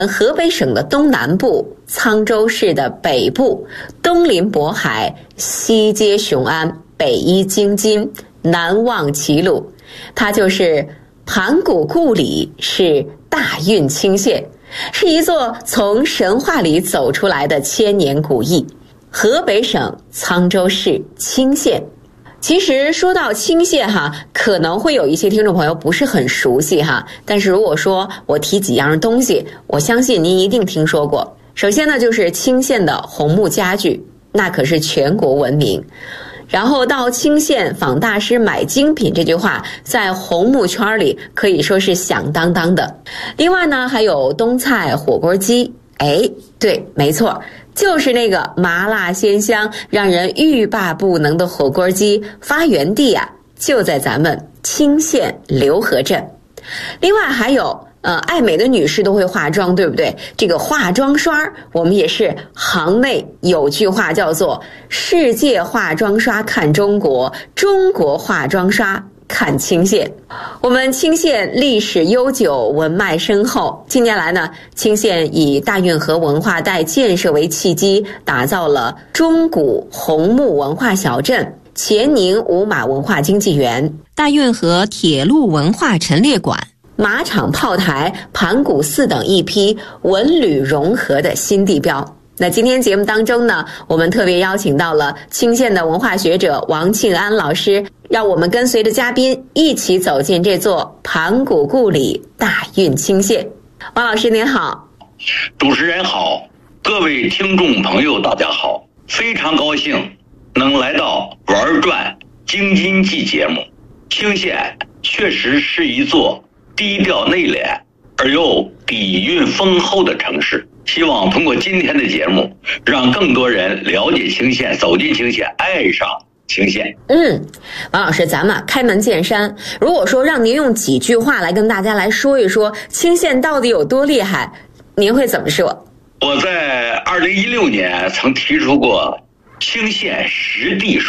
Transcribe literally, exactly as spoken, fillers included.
河北省的东南部，沧州市的北部，东临渤海，西接雄安，北依京津，南望齐鲁。它就是盘古故里，是大运清县，是一座从神话里走出来的千年古邑。河北省沧州市清县。其实说到清县哈，可能会有一些听众朋友不是很熟悉哈，但是如果说我提几样东西，我相信您一定听说过。首先呢，就是清县的红木家具，那可是全国闻名。然后到清县访大师买精品这句话，在红木圈里可以说是响当当的。另外呢，还有东菜火锅鸡，哎，对，没错，就是那个麻辣鲜香让人欲罢不能的火锅鸡，发源地啊就在咱们清县浏河镇。另外还有呃，爱美的女士都会化妆，对不对？这个化妆刷我们也是行内有句话叫做世界化妆刷看中国，中国化妆刷看清县。我们清县历史悠久，文脉深厚。近年来呢，清县以大运河文化带建设为契机，打造了中古红木文化小镇、乾宁五马文化经济园、 大运河铁路文化陈列馆、 马场炮台、盘古寺等一批文旅融合的新地标。那今天节目当中呢，我们特别邀请到了清县的文化学者王庆安老师，让我们跟随着嘉宾一起走进这座盘古故里大运清县。王老师您好。 主持人好，各位听众朋友大家好，非常高兴能来到玩转京津冀节目。清县确实是一座低调内敛而又底蕴丰厚的城市，希望通过今天的节目，让更多人了解清县，走进清县，爱上清县。 嗯，王老师，咱们开门见山，如果说让您用几句话来跟大家来说一说清县到底有多厉害，您会怎么说？ 我在二零一六年曾提出过清县实地